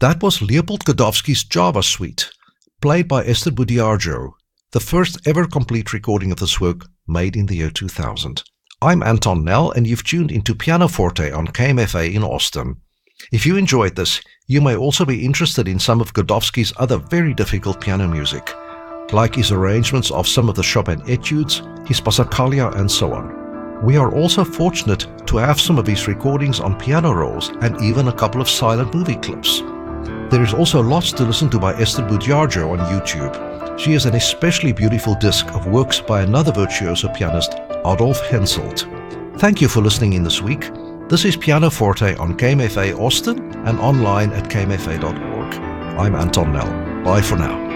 That was Leopold Godowski's Java Suite, played by Esther Budiarjo, the first ever complete recording of this work made in the year 2000. I'm Anton Nell, and you've tuned into Pianoforte on KMFA in Austin. If you enjoyed this, you may also be interested in some of Godowski's other very difficult piano music, like his arrangements of some of the Chopin etudes, his Passacaglia, and so on. We are also fortunate to have some of his recordings on piano rolls and even a couple of silent movie clips. There is also lots to listen to by Esther Budiarjo on YouTube. She has an especially beautiful disc of works by another virtuoso pianist, Adolf Henselt. Thank you for listening in this week. This is Pianoforte on KMFA Austin and online at kmfa.org. I'm Anton Nell. Bye for now.